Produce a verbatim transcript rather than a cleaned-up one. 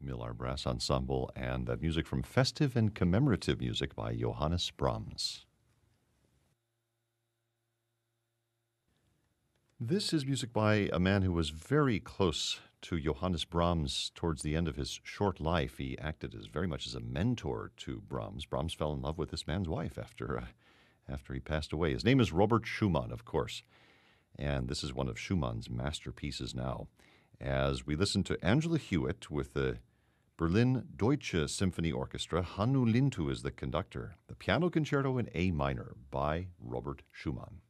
Millar Brass Ensemble, and that music from Festive and Commemorative Music by Johannes Brahms. This is music by a man who was very close to Johannes Brahms towards the end of his short life. He acted as very much as a mentor to Brahms. Brahms fell in love with this man's wife after, uh, after he passed away. His name is Robert Schumann, of course, and this is one of Schumann's masterpieces now. As we listen to Angela Hewitt with the Berlin Deutsche Symphony Orchestra, Hannu Lintu is the conductor, the piano concerto in A minor by Robert Schumann.